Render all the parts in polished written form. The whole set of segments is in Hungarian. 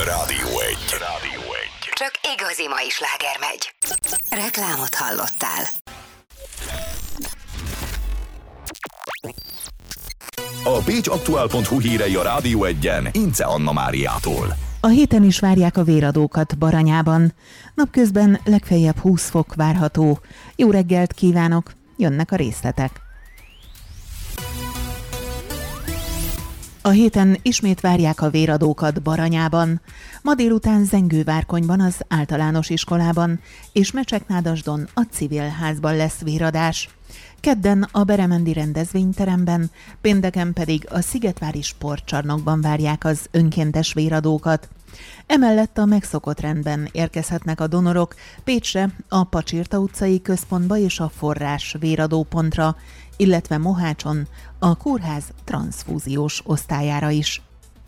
Rádió 1. Csak igazi mai sláger megy. Reklámot hallottál. A pécsaktuál.hu hírei a Rádió 1-en Ince Anna Máriától. A héten is várják a véradókat Baranyában. Napközben legfeljebb 20 fok várható. Jó reggelt kívánok, jönnek a részletek. A héten ismét várják a véradókat Baranyában. Ma délután Zengővárkonyban, az általános iskolában, és Mecseknádasdon, a civil házban lesz véradás. Kedden a Beremendi rendezvényteremben, pénteken pedig a Szigetvári sportcsarnokban várják az önkéntes véradókat. Emellett a megszokott rendben érkezhetnek a donorok Pécsre, a Pacsirta utcai központba és a Forrás véradópontra, illetve Mohácson a kórház transzfúziós osztályára is.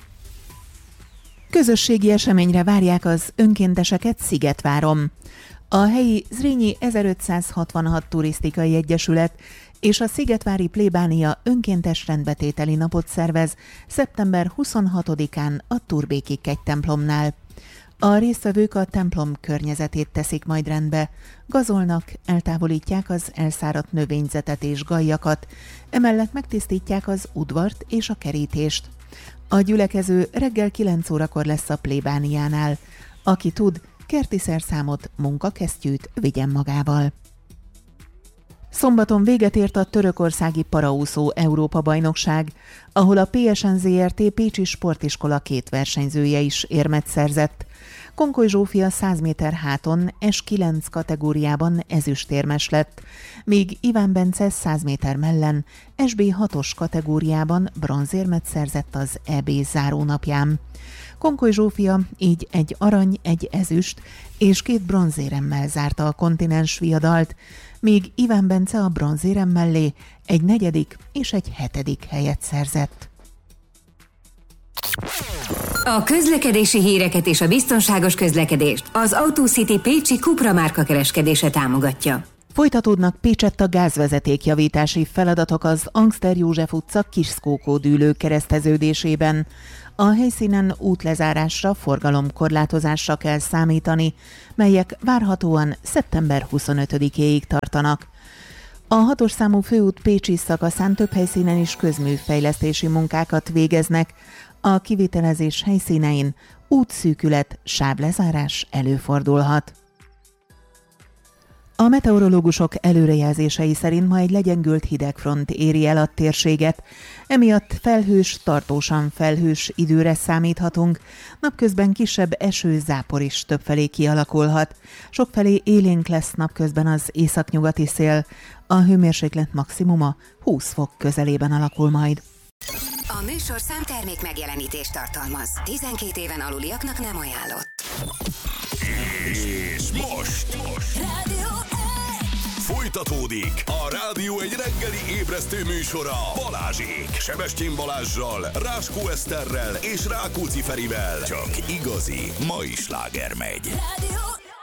Közösségi eseményre várják az önkénteseket Szigetváron. A helyi Zrínyi 1566 turisztikai egyesület és a Szigetvári plébánia önkéntes rendbetételi napot szervez szeptember 26-án a Turbéki kegytemplomnál. A résztvevők a templom környezetét teszik majd rendbe, gazolnak, eltávolítják az elszáradt növényzetet és gajjakat, emellett megtisztítják az udvart és a kerítést. A gyülekező reggel 9 órakor lesz a plébániánál. Aki tud, kerti szerszámot, munkakesztyűt vigyen magával. Szombaton véget ért a törökországi paraúszó Európa-bajnokság, ahol a PSN Zrt. Pécsi Sportiskola 2 versenyzője is érmet szerzett. Konkoly Zsófia 100 méter háton S9 kategóriában ezüstérmes lett, míg Iván Bence 100 méter mellen SB6-os kategóriában bronzérmet szerzett az EB zárónapján. Konkoly Zsófia így 1 arany, 1 ezüst és 2 bronzéremmel zárta a kontinens viadalt, míg Iván Bence a bronzérem mellé 1 negyedik és 1 hetedik helyet szerzett. A közlekedési híreket és a biztonságos közlekedést az AutoCity Pécsi Cupra márka kereskedése támogatja. Folytatódnak Pécsett gázvezetékjavítási feladatok az Angster József utca Kiskókó-dűlő kereszteződésében. A helyszínen útlezárásra, forgalomkorlátozásra kell számítani, melyek várhatóan szeptember 25-éig tartanak. A 6-os számú főút Pécsi szakaszán több helyszínen is közműfejlesztési munkákat végeznek. A kivitelezés helyszínein útszűkület, sávlezárás előfordulhat. A meteorológusok előrejelzései szerint ma egy legyengült hidegfront éri el a térséget, emiatt felhős, tartósan felhős időre számíthatunk, napközben kisebb eső-zápor is többfelé kialakulhat. Sokfelé élénk lesz napközben az északnyugati szél, a hőmérséklet maximuma 20 fok közelében alakul majd. A műsorszám termék megjelenítést tartalmaz. 12 éven aluliaknak nem ajánlott. És most Rádió 1. folytatódik a Rádió 1 reggeli ébresztő műsora Balázsék. Sebestyén Balázssal, Ráskó Eszterrel és Rákóczi Ferivel. Csak igazi mai sláger megy. Rádió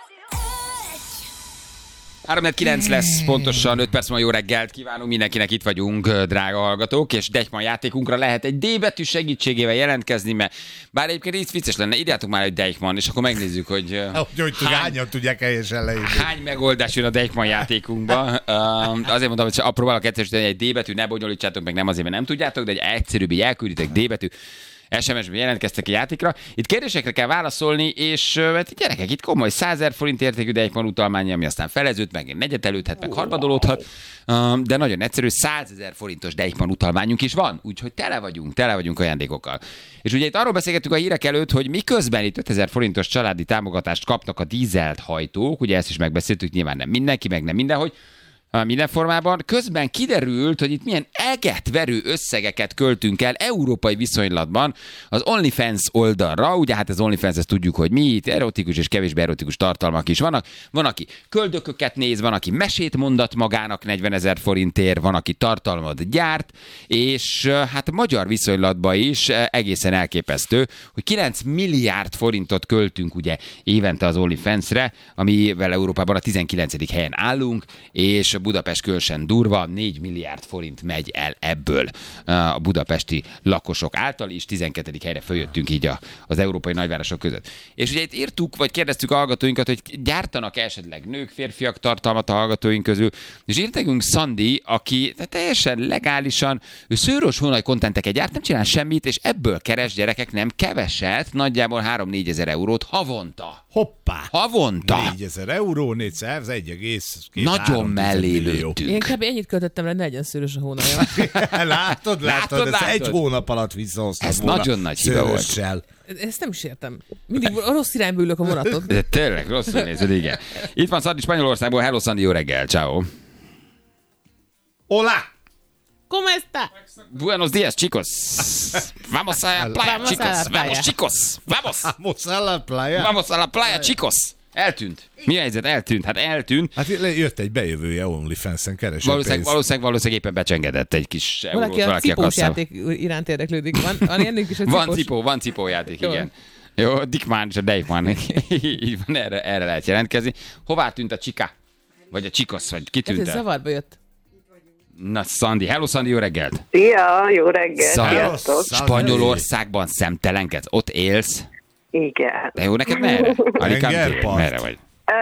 3-9 lesz, pontosan 5 perc, ma jó reggelt kívánunk mindenkinek, itt vagyunk, drága hallgatók, és Deichmann játékunkra lehet egy D betű segítségével jelentkezni, mert bár egyébként így vicces lenne, írjátok már egy Deichmann, és akkor megnézzük, hogy hányan tudják helyesen leírni. Hány megoldás jön a Deichmann játékunkba. Azért mondtam, hogy próbálok egyszerűen egy D betű, ne bonyolítsátok meg, nem azért, mert nem tudjátok, de egy egyszerűbb, így elkülditek D betű. SMS-ben jelentkeztek a játékra. Itt kérdésekre kell válaszolni, és hát gyerekek, itt komoly 100 000 forint értékű Deichmann utalmány, ami aztán feleződ, meg negyetelődhet, meg harmadolódhat, de nagyon egyszerű, 100 000 forintos Deichmann utalmányunk is van, úgyhogy tele vagyunk ajándékokkal. És ugye itt arról beszélgettünk a hírek előtt, hogy miközben itt 5000 forintos családi támogatást kapnak a dízelt hajtók, ugye ezt is megbeszéltük, nyilván nem mindenki, meg nem mindenhogy, minden formában. Közben kiderült, hogy itt milyen egetverő összegeket költünk el európai viszonylatban az OnlyFans oldalra. Ugye hát az OnlyFans, ezt tudjuk, hogy mi itt erotikus és kevésbé erotikus tartalmak is vannak. Van, aki köldököket néz, van, aki mesét mondat magának 40 000 forintért, van, aki tartalmat gyárt, és hát magyar viszonylatban is egészen elképesztő, hogy 9 milliárd forintot költünk ugye évente az OnlyFansre, amivel Európában a 19. helyen állunk, és Budapest különösen durva, 4 milliárd forint megy el ebből a budapesti lakosok által is, 12. helyre följöttünk így az európai nagyvárosok között. És ugye itt írtuk, vagy kérdeztük a hallgatóinkat, hogy gyártanak esetleg nők, férfiak tartalmat a hallgatóink közül, és írt nekünk Szandi, aki teljesen legálisan, ő szőrös honlaj kontenteket gyárt, nem csinál semmit, és ebből keres gyerekek nem keveset, nagyjából 3-4 ezer eurót havonta. Hoppá! Havonta! 4 000 euró, 400, 1,2. Nagyon mellé lőttünk. Én kb. Ennyit költöttem rá, ne legyen szőrös a hónalja. Látod, ezt egy hónap alatt visszahoztam Ez volna. nagyon nagy hiba volt. Szőrössel. Ezt nem is értem. Mindig a rossz irányba ülök a vonatot. De tényleg rosszul nézed, igen. Itt van Szandi Spanyolországból, hello Szandi, jó reggel, ciao. Hola! ¿Cómo está? Buenos días, chicos. Vamos a la playa, Vamos a chicos. la playa. Vamos, chicos. Vamos. Vamos a la playa. Vamos a la playa, chicos. Eltűnt. Mi a helyzet? Eltűnt. Hát eltűnt. Hát jött egy bejövője OnlyFans-en, kereső pénzt. Valószínűleg éppen becsengedett egy kis eurót Valaki a valaki a cipós kasszába. játék iránt érdeklődik. Van ennünk is a cipós. Van cipójáték, Jó. igen. Jó, Dickman és a Deichmann. Így van, erre lehet jelentkezni. Hová tűnt a csika? Vagy a csikosz, vagy ki Ez tűnt el? zavarba jött. Na, Szandi. Hello, Szandi, jó reggelt. Szia, jó reggelt, Szandi, sziasztok. Spanyolországban szemtelenkedsz? Ott élsz? Igen. De jó, neked merre? Alicante? Tengerpart. Merre vagy?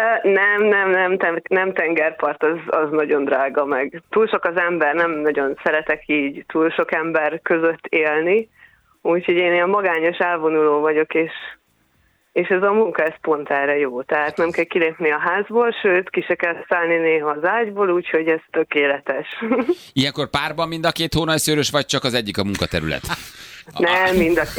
Nem tengerpart, az nagyon drága meg. Túl sok az ember, nem nagyon szeretek így túl sok ember között élni, úgyhogy én ilyen magányos elvonuló vagyok, és ez a munka, ez pont erre jó. Tehát nem kell kilépni a házból, sőt, ki se kell szállni néha az ágyból, úgyhogy ez tökéletes. Ilyenkor párban mind a két hónajszőrös, vagy csak az egyik a munkaterület? Nem, mind a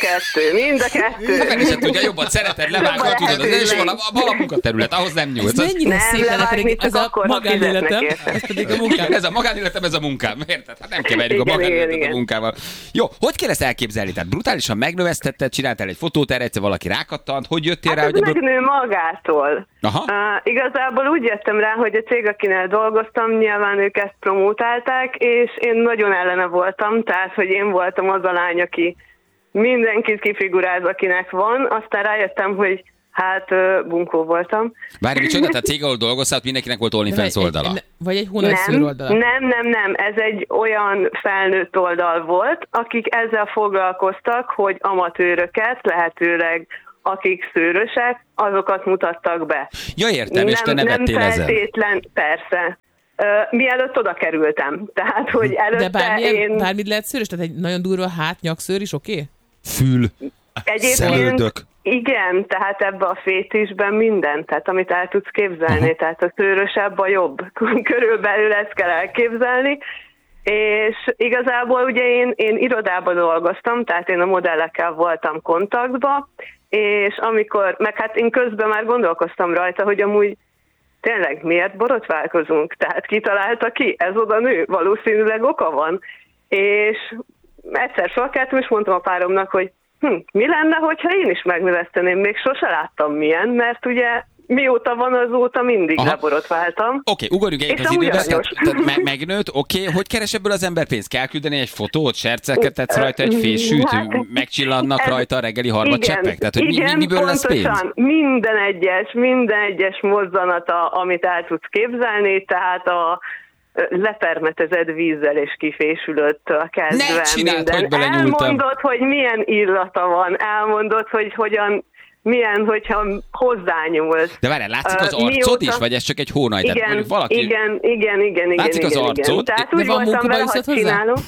kettő. Hát meg is tudja, jobban szereted, levágva, tudod, az és vala munkaterület, ahhoz nem Ez nyúlsz. mennyire Nem, szép lenne, levágni pedig csak ez a akkor, ha magánéletem, fizetnek érte. ez pedig a munkám. Ez a magánéletem, ez a munkám, érted? Hát nem keverjük a Igen, magánéletet igen, a munkával. Jó, hogy kell ezt elképzelni? Tehát brutálisan megnövesztetted, csináltál egy fotót, erre egyszer valaki rákattant, hogy jöttél rá, Hát hogy ez megnő magától. Aha. Igazából úgy jöttem rá, hogy a cég, akinél dolgoztam, nyilván ők ezt promótálták, és én nagyon ellene voltam, tehát, hogy én voltam az a lány, aki mindenkit kifiguráz, akinek van, aztán rájöttem, hogy hát bunkó voltam. Várj, micsoda, tehát cég, ahol dolgoztál, mindenkinek volt OnlyFans oldala. Vagy egy hónajszőr oldala. Nem, ez egy olyan felnőtt oldal volt, akik ezzel foglalkoztak, hogy amatőröket, lehetőleg akik szőrösek, azokat mutattak be. Ja, értem, és te nevettél nem ezen. feltétlen, persze. Mielőtt oda kerültem. Tehát, hogy előtte De bármit lehet szőrös? Tehát egy nagyon durva nyakszőr is oké? Fül. Egyébként Szemöldök. igen, tehát ebbe a fétisben minden, tehát amit el tudsz képzelni, Aha. tehát a szőrösebb a jobb. Körülbelül ezt kell elképzelni, és igazából ugye én irodában dolgoztam, tehát én a modellekkel voltam kontaktban, és amikor, meg hát én közben már gondolkoztam rajta, hogy amúgy tényleg miért borotválkozunk? Tehát ki találta ki? Ez oda nő? Valószínűleg oka van. És egyszer felkeltem, és mondtam a páromnak, hogy mi lenne, hogyha én is megnöveszteném? Még sose láttam milyen, mert ugye mióta van, azóta mindig leborotváltam. Oké, ugorjunk egyet És az amúgy időbe, aranyos. tehát megnőtt, oké, hogy keres ebből az ember pénzt? Kell küldeni egy fotót, serceket tetsz rajta, egy fésűt, Hát, megcsillannak rajta a reggeli harmadcseppek? Tehát, hogy igen, miből lesz pénz? pontosan. Minden egyes mozzanata, amit el tudsz képzelni, tehát a lepermetezett vízzel és kifésülőttől kezdve Ne csináld, minden. hogy belenyúltam. Elmondod, hogy milyen illata van, elmondod, hogy milyen, hogyha hozzányúlsz. De várjál, látszik az arcod is, vagy ez csak egy hónaj? Tehát Igen, mondjuk valaki... igen. Látszik az arcod? Tehát De úgy van voltam vele, munkabajuszod hogy hozzá? csinálom.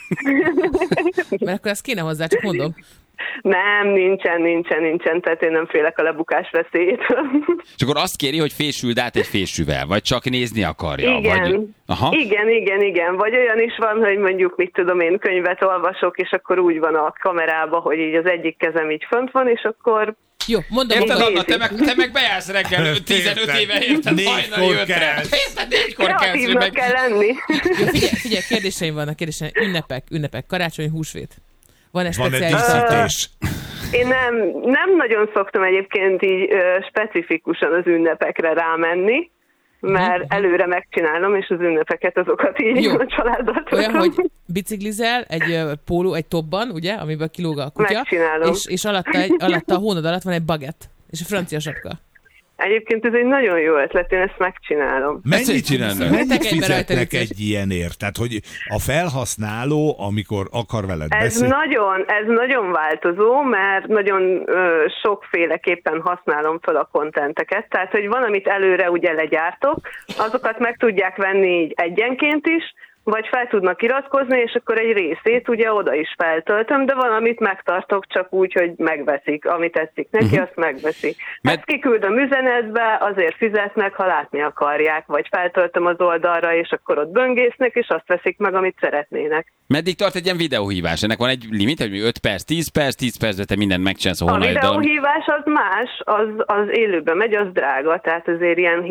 Mert akkor ezt kéne hozzá, csak mondom. Nem, nincsen, tehát én nem félek a lebukás veszélyétől. És akkor azt kéri, hogy fésüld át egy fésűvel, vagy csak nézni akarja. Igen. Vagy... Aha. Igen. Vagy olyan is van, hogy mondjuk, mit tudom én, könyvet olvasok, és akkor úgy van a kamerában, hogy így az egyik kezem így fönt van, és akkor... Jó, mondom. Érted, Anna, te meg bejársz reggel 15 éve, érted? Hajnali 5-re. Érted, 4-kor kelsz, Kreatívnak kell lenni. Jó, figyelj, kérdéseim vannak, ünnepek, karácsony, húsvét. Van egy Van egy speciális díszítés. Én nem nagyon szoktam egyébként így specifikusan az ünnepekre rámenni, mert előre megcsinálom, és az ünnepeket azokat így Jó. a családdal olyan, tudom. hogy biciklizel egy póló, egy topban, ugye, amiből kilóg a kutya, Megcsinálom. és alatta a hónod alatt van egy bagett, és a francia sapka. Egyébként ez egy nagyon jó ötlet, én ezt megcsinálom. Mennyit fizetnek egy ilyenért? Tehát, hogy a felhasználó, amikor akar veled beszélni? Ez nagyon változó, mert nagyon sokféleképpen használom fel a kontenteket. Tehát, hogy van, amit előre ugye legyártok, azokat meg tudják venni így egyenként is, vagy fel tudnak iratkozni, és akkor egy részét ugye oda is feltöltöm, de valamit megtartok csak úgy, hogy megveszik. Amit tetszik neki, azt megveszik. Ezt kiküldöm üzenetbe, azért fizetnek, ha látni akarják, vagy feltöltöm az oldalra, és akkor ott böngésznek, és azt veszik meg, amit szeretnének. Meddig tart egy ilyen videóhívás? Ennek van egy limit, hogy 5 perc, 10 percben te mindent megcsinálsz a A videóhívás az más, az élőben megy, az drága, tehát azért ilyen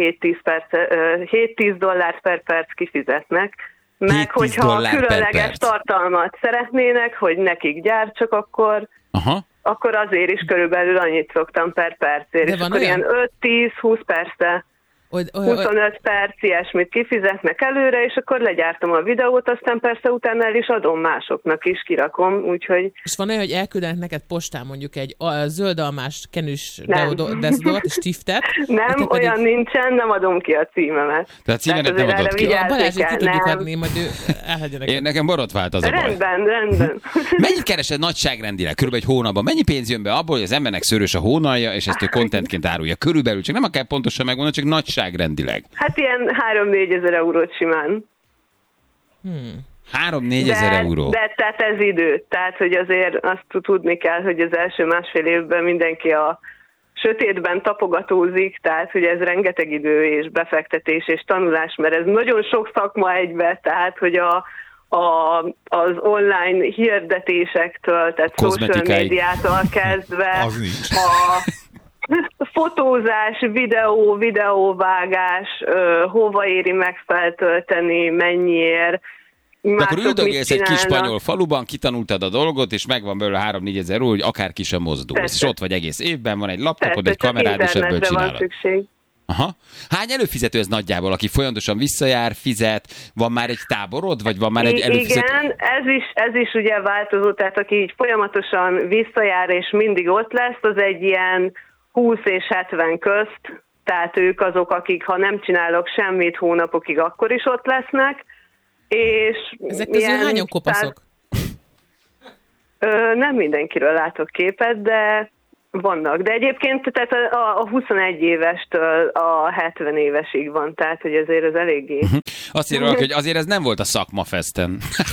$7-10 per perc kifizetnek. Meg hogyha különleges tartalmat szeretnének, hogy nekik gyártsak, akkor azért is körülbelül annyit szoktam per percért. És akkor ilyen 5-10-20 percre, 25 perc ilyesmit kifizetnek előre, és akkor legyártom a videót, aztán persze utána el is adom másoknak is, kirakom, úgyhogy... És van olyan, hogy elküldenek neked postán mondjuk egy zöldalmás kenűs deodort és stiftet? Nem, olyan nincsen, nem adom ki a címemet. Tehát címemet nem adod ki. Balázsét ki tudjuk adni, majd ő elhagyja neked. Nekem borotvált az a baj. Rendben. Mennyit keresed nagyságrendileg? Körülbelül egy hónapban. Mennyi pénz jön be abból, hogy az embernek szőrös a hónalja, és ezt ő contentként árulja? Körülbelül, csak nem kell pontosan megmondani, csak nagyságrendileg. Hát ilyen 3-4 ezer eurót simán. 3-4 ezer euró. De tehát ez idő. Tehát, hogy azért azt tudni kell, hogy az első másfél évben mindenki a sötétben tapogatózik, tehát, hogy ez rengeteg idő és befektetés és tanulás, mert ez nagyon sok szakma egybe, tehát, hogy az online hirdetésektől, tehát social médiától kezdve a fotózás, videóvágás, hova éri megfeltölteni, mennyiért. De akkor üldögélsz egy kis spanyol faluban, kitanultad a dolgot, és megvan belőle 3-4 ezer euró, hogy akár ki sem mozdulsz. Persze. És ott vagy egész évben, van egy laptopod, egy kamerád, és ebből csinálod. Van szükség. Aha. Hány előfizető ez nagyjából, aki folyamatosan visszajár, fizet? Van már egy táborod, vagy van már egy előfizető? Igen, ez is ugye változó, tehát aki így folyamatosan visszajár, és mindig ott lesz, az egy ilyen 20 és 70 közt, tehát ők azok, akik ha nem csinálok semmit hónapokig, akkor is ott lesznek. És ezek közül hányan kopaszok? Nem mindenkiről látok képet, de vannak. De egyébként tehát a 21 évestől a 70 évesig van, tehát hogy azért ez eléggé... Azt írok, hogy azért ez nem volt a szakmafesten.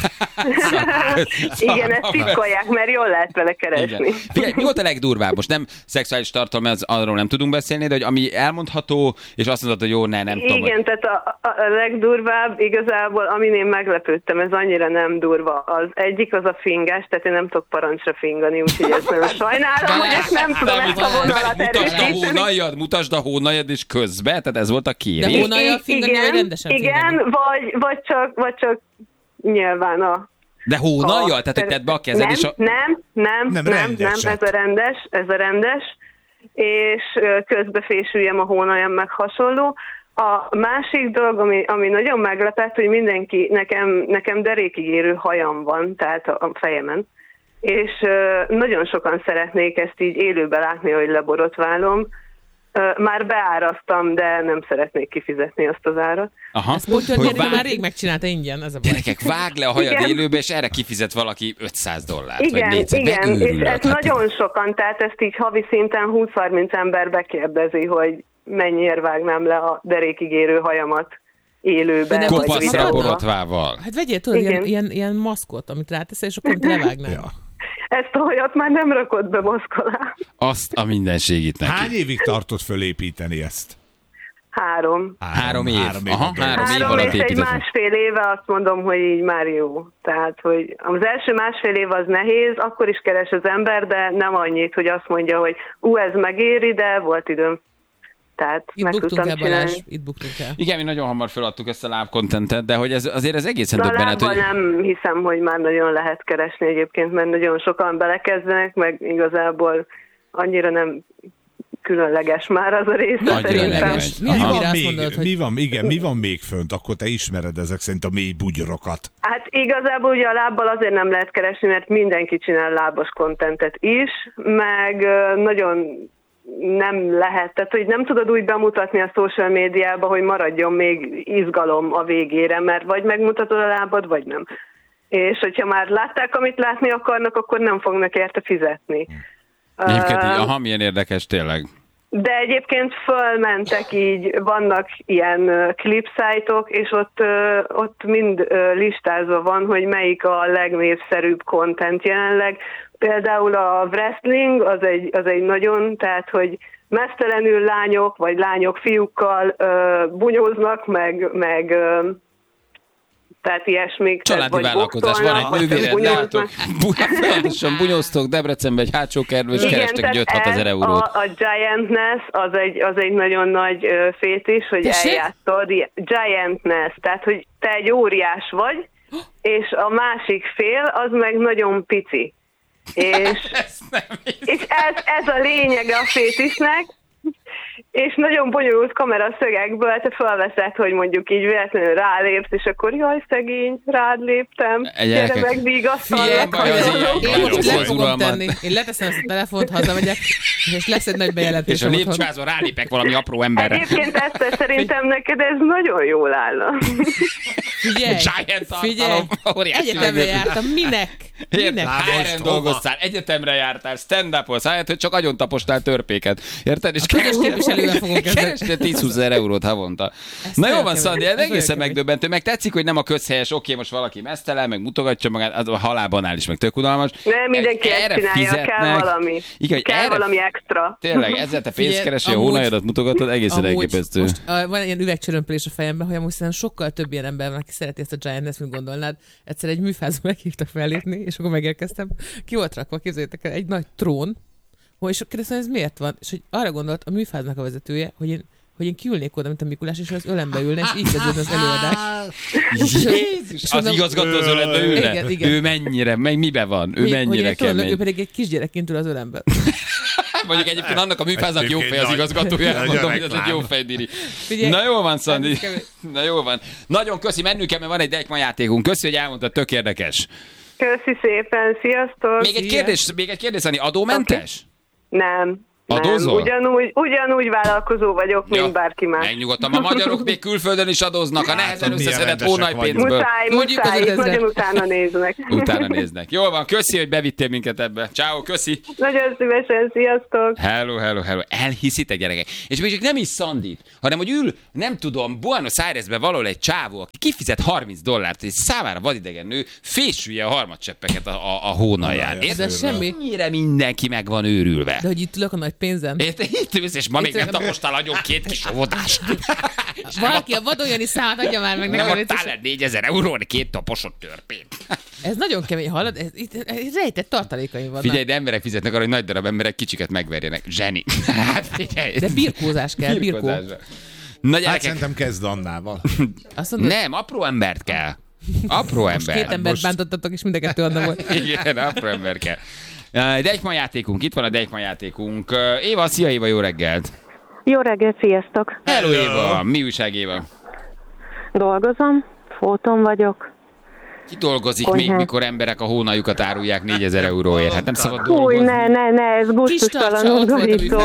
Igen, ezt titkolják, mert jól lehet vele keresni. Figyelj, mi volt a legdurvább? Most nem szexuális tartalom, arról nem tudunk beszélni, de hogy ami elmondható, és azt mondod, hogy jó, nem tudom. Igen, tehát a legdurvább igazából, amin én meglepődtem, ez annyira nem durva. Az egyik az a fingás, tehát én nem tudok parancsra fingani, úgyhogy ezt nagyon sajnálom, hogy ezt nem tudom ezt a vonalat erősíteni. Mutasd a hónaljad és közbe, tehát ez volt a kérés. De hónaljad fingani, vagy rendesen fingani? Igen, vagy csak nyilván a... De hónaljal? Tehát tedd be a kezed és a... Nem, ez a rendes, és közbe fésüljem a hónaljam meg hasonló. A másik dolog, ami nagyon meglepett, hogy mindenki, nekem derékig érő hajam van, tehát a fejemen, és nagyon sokan szeretnék ezt így élőben látni, hogy leborotválom. Már beáraztam, de nem szeretnék kifizetni azt az árat. Aha. Ezt Putyán már rég megcsinálta ingyen, ez a baj. Gyerekek, vág le a hajad élőbe, és erre kifizet valaki $500. Igen, vagy 400. igen, és ezt nagyon sokan, tehát ezt így havi szinten 20-30 ember bekérdezi, hogy mennyiért vágnám le a derékig érő hajamat élőben. Kopaszra borotvával. Hát vegyél, tudod, ilyen maszkot, amit ráteszel, és akkor levágnál. Ja. Ezt a hajat már nem rakott be maszk alá. Azt a mindenség itt neki. Hány évig tartott fölépíteni ezt? 3. 3 év. Aha, 3 év alatt épített. Egy másfél éve azt mondom, hogy így már jó. Tehát, hogy az első másfél év az nehéz, akkor is keres az ember, de nem annyit, hogy azt mondja, hogy ez megéri, de volt időm. Tehát itt buktunk el, Balázs, itt buktunk el. Igen, mi nagyon hamar feladtuk ezt a live contentet, de hogy azért ez egészen döbbenet. Hogy... nem hiszem, hogy már nagyon lehet keresni egyébként, mert nagyon sokan belekezdenek, meg igazából annyira nem különleges már az a rész. Mi van még fönt? Akkor te ismered ezek szerint a mély bugyrorokat. Hát igazából ugye a lábbal azért nem lehet keresni, mert mindenki csinál lábas contentet is, meg nagyon nem lehet, tehát hogy nem tudod úgy bemutatni a social médiába, hogy maradjon még izgalom a végére, mert vagy megmutatod a lábad, vagy nem. És hogyha már látták, amit látni akarnak, akkor nem fognak érte fizetni. Egyébként, milyen érdekes tényleg. De egyébként fölmentek így, vannak ilyen klipszájtok, és ott mind listázva van, hogy melyik a legnépszerűbb content jelenleg. Például a wrestling az egy nagyon, tehát hogy meztelenül lányok, vagy lányok fiúkkal bunyóznak, meg tehát ilyesmik. Családi vállalkozás, van egy nővéred, látok, folyamatosan bunyóztok, Debrecenben egy hátsó kertből, és kerestek 5-6 ezer eurót. A Giantness az egy nagyon nagy fétis, hogy eljátszod. Giantness, tehát hogy te egy óriás vagy, és a másik fél az meg nagyon pici. És ez a lényege a fétisnek, és nagyon bonyolult kameraszögekből te felveszed, hogy mondjuk így véletlenül rálépsz, és akkor jaj, szegény, rád léptem, gyere meg, vigasztalak. Én most le fogom tenni. Én leteszem ezt a telefont, hazamegyek, és lesz egy nagy bejelentés. És a lépcsőházban rálépek valami apró emberre. Egyébként ezt szerintem neked ez nagyon jól állna. Figyelj, egyetemre jártam, minek? HR-en dolgoztál, egyetemre jártál, stand-upolsz, hogy csak agyon taposnál törpéket. Érted? És kerestél 10-20 ezer eurót havonta. Na jó van, Szandi, ez egészen megdöbbentő. Meg tetszik, hogy nem a közhelyes, most valaki mesztelen, meg mutogatja magát, a halálban áll is, meg tök unalmas. Nem, mindenki ezt csinálja, kell valami. Igen, kell valami extra. Tényleg, ezzel te pénzt keresel, a hónajadat mutogatod, egészen elképesztő. Most van ilyen üvegcsörömpölés a fejemben, hogy amúgy sokkal több ilyen ember van, aki szereti ezt a Giantness, mint gondolnád. Egyszer egy műfázba meghívtak fellépni, és akkor megérkeztem. Ki volt rakva, képzeljétek el, egy nagy trón, és kérdeztem, ez miért van? És hogy arra gondolt a műfáznak a vezetője, hogy én kiülnék oda, mint a Mikulás, és az ölembe ülne, és így kezdődne az előadás. Jézus! Az igazgató az ölembe ülne? Igen. Ő mennyire, meg miben van? Ő mennyire kemény? Ő pedig egy kisgyerekként ül az ölembe. Mondjuk egyébként annak a műfáznak jó fej az igazgatója, mondom, hogy ez egy jó fejdiri. Na jó van, Szandi. Na jó van. Nagyon köszi, mennünk kell, mert van egy Deichmann játékunk. Köszi, hogy elmondtad, tök érdekes. Köszi szépen, sziasztok! Még egy kérdés, Szani, adómentes? Nem. Adózol? Ugyanúgy vállalkozó vagyok, mint bárki más. Megnyugodtam, a magyarok még külföldön is adóznak, a nehezen összeszedett hónajpénzből. Muszáj, nagyon utána néznek. Utána néznek. Jól van, köszi, hogy bevittél minket ebbe. Ciao, köszi. Nagyon szívesen, sziasztok. Hello. Elhiszitek, gyerekek. És még csak nem is Szandit, hanem hogy ül, nem tudom, Buenos Airesbe valahol egy csávó, aki kifizet $30, és számára vadidegen nő fésülje a harmadcseppeket a hónalján. Ez semmi. Mennyire mindenki meg van őrülve. De hogy itt ülök a nagy pénzen. Itt ülsz, és ma még nem tapostál agyon 2 kis óvodást. Valaki a vadoljani számát adja már meg nekem. Nem adtál el 4000 euróra 2 taposott törpét. Ez nagyon kemény, hallod? Itt rejtett tartalékaim vannak. Figyelj, de emberek fizetnek arra, hogy nagy darab emberek kicsiket megverjenek. Zseni. Hát figyelj. De birkózás kell, birkó. Na, hát szerintem kezd Annával. Nem, apró embert kell. Apró ember. 2 embert bántottatok, és mind a 2 Anna volt. Igen, apró ember kell. Deichmann játékunk, itt van a Deichmann játékunk. Éva, szia Éva, jó reggelt! Jó reggelt, sziasztok! Hello Éva! Mi újság, Éva? Dolgozom, fotón vagyok. Ki dolgozik még, mikor emberek a hónaljukat árulják 4000 euróért? Hát nem szabad dolgozni. Ne, ez gusztustalanul undorító.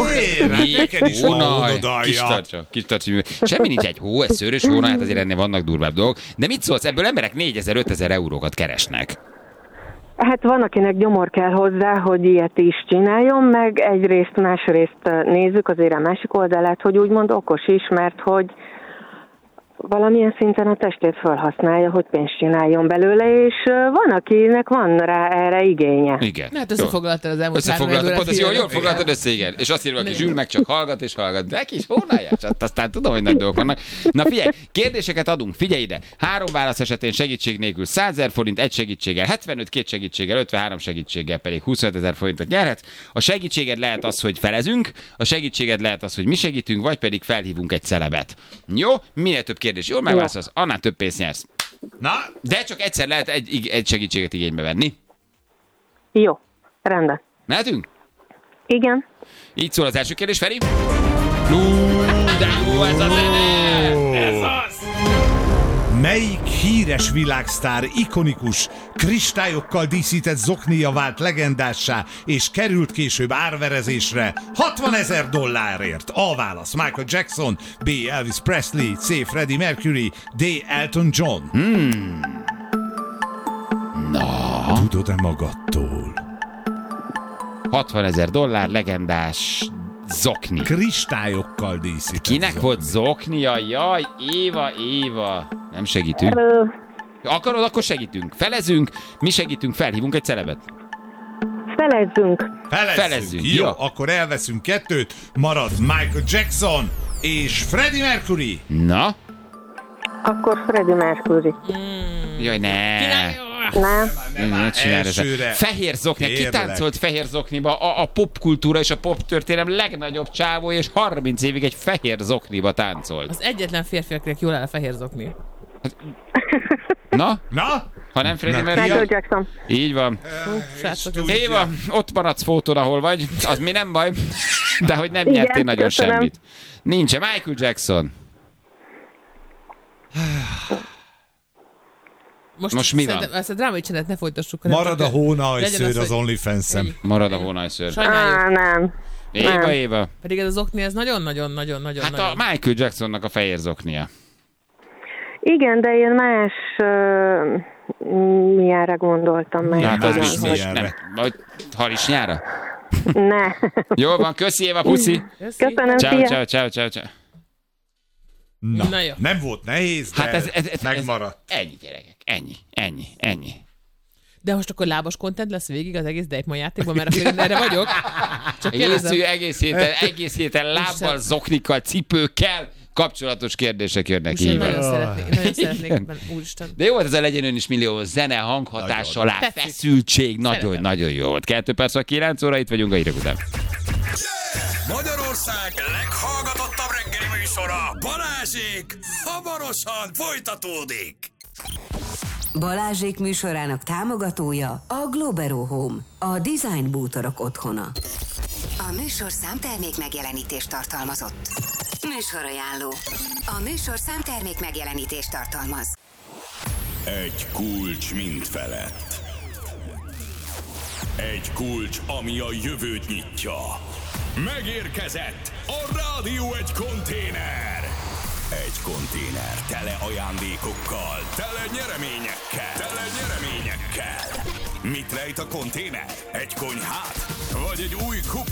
Hónaj, kis tartsa. Semmi nincs egy hó, egy szőrös hónaj, hát azért ennél vannak durvább dolgok. De mit szólsz, ebből emberek 4000-5000 eurókat keresnek? Hát van, akinek gyomor kell hozzá, hogy ilyet is csináljon, meg egyrészt, másrészt nézzük azért a másik oldalát, hogy úgymond okos is, mert hogy valamilyen szinten a testét felhasználja, hogy pénzt csináljon belőle, és van, akinek van rá erre igénye. Igen. Hát összefoglaltad az elmúlt 3 órát. Jól foglaltad össze, igen. És azt írva, aki zsűr meg csak hallgat és hallgat. De kis hónájás, aztán tudom, hogy nagy dolgok vannak. Na figyelj, kérdéseket adunk, figyelj ide. 3 válasz esetén segítség nélkül 100 000 forint, egy segítséggel, 75 2 segítséggel, 53 segítséggel pedig 25 000 forintot nyerhetsz. A segítséged lehet az, hogy felezünk, a segítséged lehet az, hogy mi segítünk, vagy pedig felhívunk egy celebet. Jó? Minél több kérdés jól megválaszolsz, annál több pénzt nyersz. Na? De csak egyszer lehet egy segítséget igénybe venni. Jó, rendben. Mehetünk? Igen. Így szól az első kérdés, Feri. De jó ez a zene! Ez az! Melyik híres világsztár ikonikus, kristályokkal díszített zoknia vált legendássá, és került később árverezésre $60,000? A válasz: Michael Jackson, B. Elvis Presley, C. Freddie Mercury, D. Elton John. Na. Tudod-e magadtól? $60,000 legendás zokni. Kristályokkal díszített. Kinek zokni. volt zoknia? Jaj, Éva. Nem segítünk? Akarod, akkor segítünk. Felezünk, mi segítünk, felhívunk egy celebet. Felezzünk. Jó, Jó. akkor elveszünk 2, marad Michael Jackson és Freddie Mercury. Na? Akkor Freddie Mercury. Jaj, ne. Nem. Ne csinálj elsőre. ezzel. Fehér zokni. Ki Kérlek. táncolt fehér zokniba? A popkultúra és a poptörténelem legnagyobb csávó, és 30 évig egy fehér zokniba táncolt. Az egyetlen férfi, akinek jól áll a fehér zokni. Na? Na? Ha nem Freddie Michael Mercury? Jackson. Így van. Srácok, Tudja. Éva, ott maradsz fótón, ahol vagy. Az mi nem baj. De hogy nem Igen, nyertél nagyon köszönöm. semmit. Nincs. Michael Jackson. Most mi van? szerintem ezt a drámai csendet ne folytassuk. hanem Marad a csak- hónajszőr legyen az hogy- OnlyFans-en. Marad a hónajszőr. Sajnáljuk. Nem. Éva. Pedig ez az okni, ez nagyon-nagyon-nagyon-nagyon. Hát a Michael Jacksonnak a fehér zoknia. Igen, de én más miára gondoltam meg. Hát az Más biztos. milyenre? Nem. Vagy harisnyára? Ne. Jól van, köszi Éva, puszi. Köszönöm, Ciao, szia. ciao. Na, jó. nem volt nehéz, de Hát ez megmaradt. Ennyi, gyerekek. Ennyi. De most akkor lábas content lesz végig az egész Dejtman játékban, mert akkor én erre vagyok. Csak kérdezem. Egész héten lábbal, Isten. zoknikkal, cipőkkel kapcsolatos kérdések jönnek Most én így. nagyon szeretnék ebben, úristen. De jó volt ez a Legyen Ön is millió zene, hanghatás alá, Tetszik. feszültség, Szeretem. nagyon jó volt. 2 perc vagy 9 óra, itt vagyunk a hírek után. Magyarország leghallgatottabb reggeli műsora, Balázsék, hamarosan folytatódik. Balázsék műsorának támogatója a Globero Home, a design bútorok otthona. A műsor számtermék megjelenítést tartalmazott. Műsorajánló. A műsor számtermék megjelenítést tartalmaz. Egy kulcs mind felett. Egy kulcs, ami a jövőt nyitja. Megérkezett a Rádió egy konténer. Egy konténer tele ajándékokkal, tele nyereményekkel. Mit rejt a konténer? Egy konyhát? Vagy egy új